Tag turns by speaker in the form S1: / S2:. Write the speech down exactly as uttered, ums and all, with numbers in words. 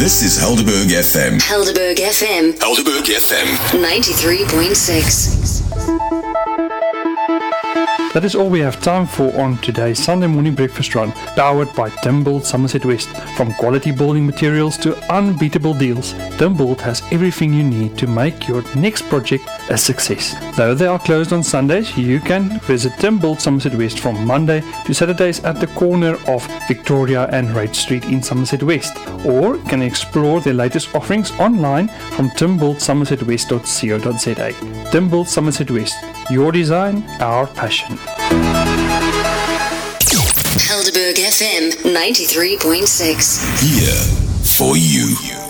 S1: This is Helderberg F M.
S2: Helderberg F M.
S1: Helderberg F M.
S2: ninety-three point six.
S3: That is all we have time for on today's Sunday morning breakfast run, powered by Timbold Somerset West. From quality building materials to unbeatable deals, Timbold has everything you need to make your next project a success. Though they are closed on Sundays, you can visit Timbold Somerset West from Monday to Saturdays at the corner of Victoria and Reid Street in Somerset West, or you can explore their latest offerings online from timbold somerset west dot co dot za. Timbold Somerset West, your design, our passion.
S2: Helderberg F M ninety-three point six.
S1: Here for you.